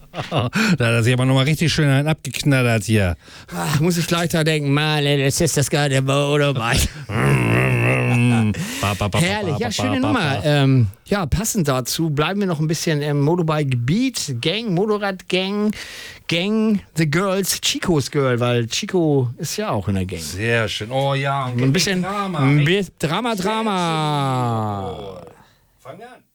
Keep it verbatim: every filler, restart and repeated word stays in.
Da hat er sich aber nochmal richtig schön einen abgeknattert hier. Ach, muss ich gleich da denken, Mann, das ist das geile Motorbike. Herrlich, ja, schöne Nummer. Ähm, ja, passend dazu bleiben wir noch ein bisschen im Motorbike-Beat, Gang, Motorrad-Gang, Gang, The Girls, Chico's Girl, weil Chico ist ja auch in der Gang. Sehr schön. Oh ja, ein bisschen Drama. Drama, Drama. Drama. Fang an.